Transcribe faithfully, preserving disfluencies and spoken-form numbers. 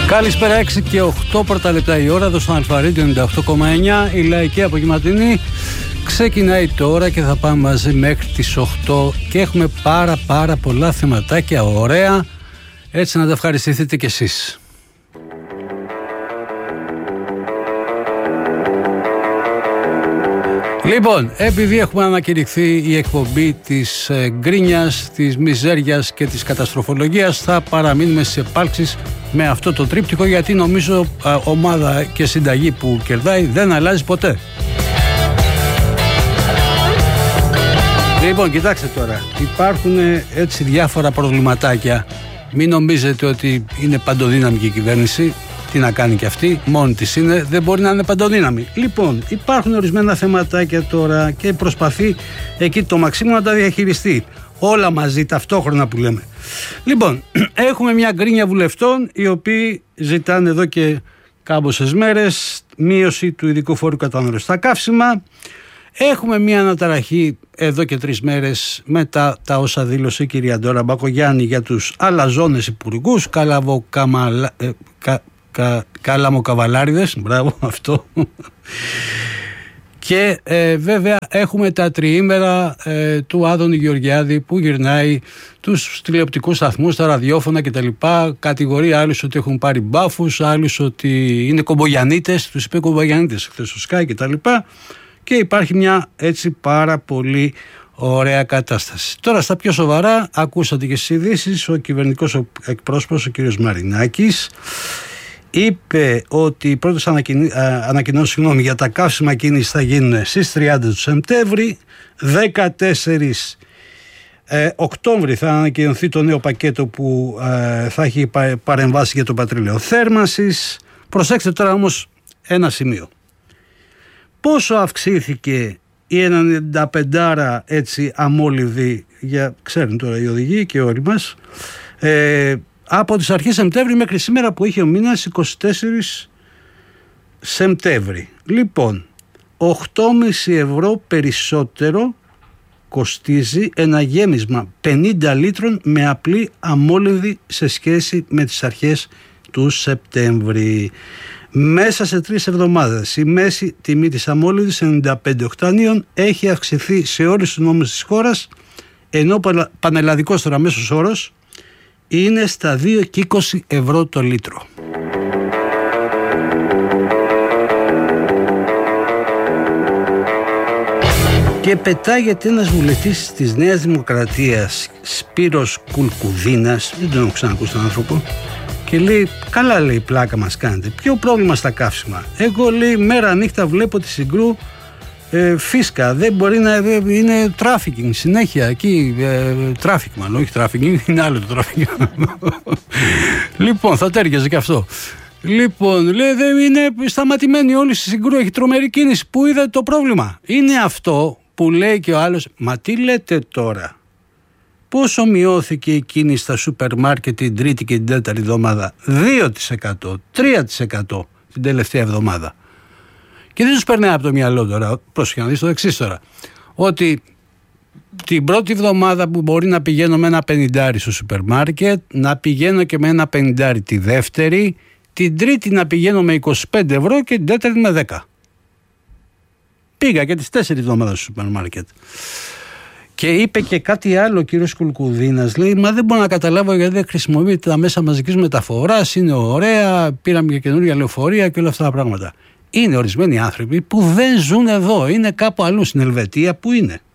Καλησπέρα, έξι και οκτώ πρώτα λεπτά η ώρα εδώ στο Αλφαρίδιο ενενήντα οκτώ κόμμα εννιά. Η λαϊκή απογευματινή ξεκινάει τώρα και θα πάμε μαζί μέχρι τις οκτώ και έχουμε πάρα πάρα πολλά θεματάκια ωραία, έτσι να τα ευχαριστηθείτε κι εσείς. Λοιπόν, επειδή έχουμε ανακηρυχθεί η εκπομπή της ε, γκρίνιας, της μιζέριας και της καταστροφολογίας, θα παραμείνουμε στις επάλξεις με αυτό το τρίπτυχο, γιατί νομίζω α, ομάδα και συνταγή που κερδάει δεν αλλάζει ποτέ. Λοιπόν, κοιτάξτε τώρα, υπάρχουν έτσι διάφορα προβληματάκια. Μην νομίζετε ότι είναι παντοδύναμη η κυβέρνηση. Τι να κάνει και αυτή, μόνη της είναι, δεν μπορεί να είναι παντοδύναμη. Λοιπόν, υπάρχουν ορισμένα θεματάκια τώρα και προσπαθεί εκεί το Μαξίμου να τα διαχειριστεί. Όλα μαζί, ταυτόχρονα που λέμε. Λοιπόν, έχουμε μια γκρίνια βουλευτών οι οποίοι ζητάνε εδώ και κάμποσες μέρες μείωση του ειδικού φόρου κατανάλωσης στα καύσιμα. Έχουμε μια αναταραχή εδώ και τρεις μέρες μετά τα όσα δήλωσε η κυρία Ντόρα Μπακογιάννη για τους αλαζόνες υπουργούς, καλαβοκαμαλα... Ε, κα... Κα, καλαμοκαβαλάριδες, μπράβο αυτό. Και ε, βέβαια έχουμε τα τριήμερα ε, του Άδωνη Γεωργιάδη που γυρνάει τους τηλεοπτικούς σταθμούς, τα ραδιόφωνα κτλ. Κατηγορεί άλλους ότι έχουν πάρει μπάφους, άλλους ότι είναι κομπογιανίτες, τους είπε κομπογιανίτες χθες στο Sky κτλ. Και υπάρχει μια έτσι πάρα πολύ ωραία κατάσταση. Τώρα στα πιο σοβαρά, ακούσατε και στις ειδήσεις, ο κυβερνητικός εκπρόσωπος, ο κ. Μαρινάκης, είπε ότι οι πρώτες ανακοινώσεις συγγνώμη, για τα καύσιμα κίνηση θα γίνουν στις τριάντα του Σεπτέμβρη. δεκατέσσερις ε, Οκτώβρη θα ανακοινωθεί το νέο πακέτο που ε, θα έχει παρεμβάσει για το πατρίλαιο θέρμανσης. Προσέξτε τώρα όμως ένα σημείο. Πόσο αυξήθηκε η ενενήντα πέντε έτσι αμόλυβη, για, ξέρουν τώρα οι οδηγοί και όλοι μας, ε, από τις αρχές Σεπτέμβρη μέχρι σήμερα που είχε ο μήνας είκοσι τέσσερις Σεπτέμβρη. Λοιπόν, οκτώ κόμμα πέντε ευρώ περισσότερο κοστίζει ένα γέμισμα πενήντα λίτρων με απλή αμόλυβη σε σχέση με τις αρχές του Σεπτέμβρη. Μέσα σε τρεις εβδομάδες η μέση τιμή της αμόλυβης ενενήντα πέντε οκτανίων έχει αυξηθεί σε όλους τους νόμους της χώρας, ενώ πανελλαδικός τώρα μέσος όρος είναι στα δύο και είκοσι ευρώ το λίτρο. Και πετάγεται ένας βουλευτής της Νέας Δημοκρατίας, Σπύρος Κουλκουδίνας, δεν τον έχω ξανακούσει τον άνθρωπο, και λέει, καλά λέει, πλάκα μας κάνετε, ποιο πρόβλημα στα καύσιμα? Εγώ λέει μέρα νύχτα βλέπω τη Συγκρού Ε, φίσκα, δεν μπορεί να ε, είναι τράφικινγκ συνέχεια εκεί, τράφικ ε, μάλλον, όχι τράφικινγκ, είναι άλλο το τράφικινγκ. Λοιπόν, θα τέριαζε και αυτό. Λοιπόν, λέει, δεν είναι σταματημένοι όλοι στη Συγκρού, έχει τρομερή κίνηση. Πού είδατε το πρόβλημα? Είναι αυτό που λέει και ο άλλος, μα τι λέτε τώρα? Πόσο μειώθηκε η κίνηση στα σούπερ μάρκετ την τρίτη και την τέταρτη εβδομάδα? δύο τοις εκατό, τρία τοις εκατό την τελευταία εβδομάδα. Και δεν τους περνάει από το μυαλό τώρα, πρόσεχε να δεις το εξής τώρα, ότι την πρώτη εβδομάδα που μπορεί να πηγαίνω με ένα πενηντάρι στο σούπερ μάρκετ, να πηγαίνω και με ένα πενηντάρι τη δεύτερη, την τρίτη να πηγαίνω με είκοσι πέντε ευρώ και την τέταρτη με δέκα. Πήγα και τις τέσσερις εβδομάδες στο σούπερ μάρκετ. Και είπε και κάτι άλλο ο κύριος Κουλκουδίνας, λέει, μα δεν μπορώ να καταλάβω γιατί δεν χρησιμοποιείτε τα μέσα μαζικής μεταφοράς, είναι ωραία, πήραμε και καινούργια λεωφορεία και όλα αυτά τα πράγματα. Είναι ορισμένοι άνθρωποι που δεν ζουν εδώ, είναι κάπου αλλού στην Ελβετία που είναι.